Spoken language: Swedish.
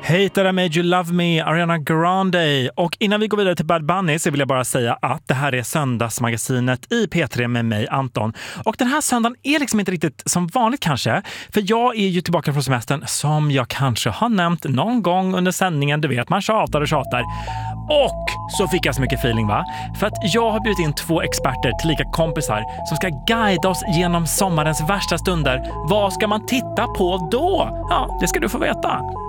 Hater I Made You Love Me, Ariana Grande. Och innan vi går vidare till Bad Bunny så vill jag bara säga att det här är söndagsmagasinet i P3 med mig, Anton. Och den här söndagen är liksom inte riktigt som vanligt kanske. För jag är ju tillbaka från semestern som jag kanske har nämnt någon gång under sändningen. Du vet, man tjatar och tjatar. Och så fick jag så mycket feeling, va? För att jag har bjudit in 2 experter, tillika kompisar, som ska guida oss genom sommarens värsta stunder. Vad ska man titta på då? Ja, det ska du få veta.